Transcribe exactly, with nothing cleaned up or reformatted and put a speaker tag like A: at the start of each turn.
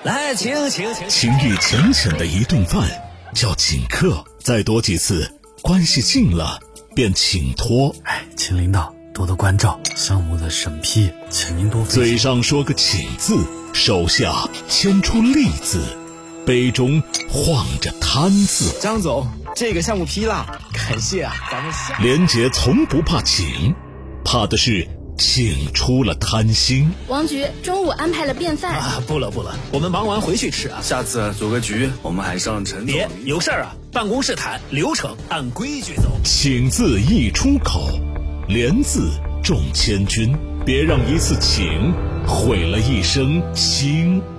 A: 来，请请请。
B: 情谊浅浅的一顿饭叫请客，再多几次，关系近了便请托。
C: 哎，秦领导多多关照，项目的审批，请您多费心。
B: 嘴上说个请字，手下牵出利字，杯中晃着贪字。
A: 张总，这个项目批了，感谢啊，咱们下。
B: 连杰从不怕请，怕的是请出了贪心。
D: 王局中午安排了便饭
A: 啊，不了不了，我们忙完回去吃啊。
E: 下次组个局，我们还上陈总。
A: 别有事儿啊，办公室谈，流程按规矩走。
B: 请字一出口，连字重千钧，别让一次请毁了一生情。